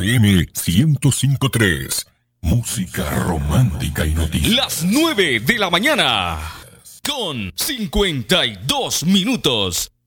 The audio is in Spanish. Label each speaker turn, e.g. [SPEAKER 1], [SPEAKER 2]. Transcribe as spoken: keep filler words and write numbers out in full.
[SPEAKER 1] F M ciento cinco punto tres. Música romántica y noticias.
[SPEAKER 2] Las nueve de la mañana con cincuenta y dos minutos.